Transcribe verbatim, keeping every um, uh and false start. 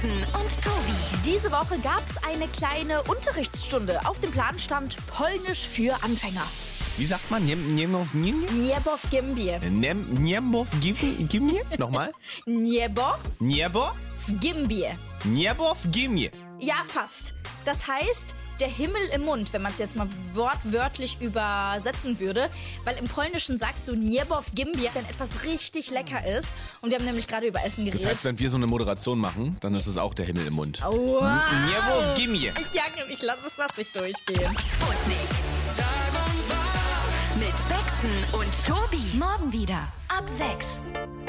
Matzen und Tobi. Diese Woche gab es eine kleine Unterrichtsstunde. Auf dem Plan stand Polnisch für Anfänger. Wie sagt man? Niemów Gimnie? Niebow Gimbie. Niemów Gimnie? Nochmal? Niebow Niebo? Gimbie. Niebow Gimnie. Ja, fast. Das heißt, der Himmel im Mund, wenn man es jetzt mal wortwörtlich übersetzen würde. Weil im Polnischen sagst du Niebow Gimbie, wenn etwas richtig lecker ist. Und wir haben nämlich gerade über Essen geredet. Das heißt, wenn wir so eine Moderation machen, dann ist es auch der Himmel im Mund. Wow. Niebow Gimnie. Ja, ich lasse es was nicht durchgehen. Sputnik. Tag und Wach. Mit Bexen und Tobi. Morgen wieder ab sechs.